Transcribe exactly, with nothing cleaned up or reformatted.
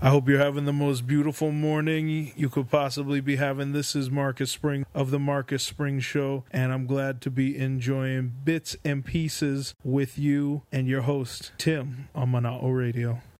I hope you're having the most beautiful morning you could possibly be having. This is Marcus Spring of the Marcus Spring Show, and I'm glad to be enjoying bits and pieces with you and your host, Tim, on Mana'o Radio.